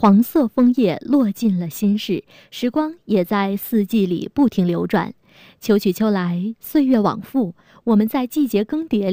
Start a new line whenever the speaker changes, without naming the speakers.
黄色枫叶落尽了心事，时光也在四季里不停流转。秋去秋来，岁月往复，我们在季节更迭里